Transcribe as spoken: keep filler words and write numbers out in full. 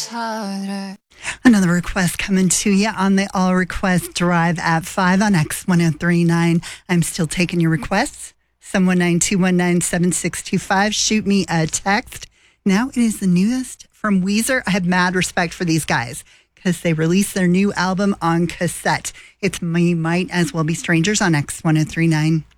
Another request coming to you on the All Request Drive at five on X ten thirty-nine. I'm still taking your requests. seven one nine, two one nine, seven six two five. Shoot me a text. Now it is the newest from Weezer. I have mad respect for these guys because they released their new album on cassette. It's We Might As Well Be Strangers on X ten thirty-nine.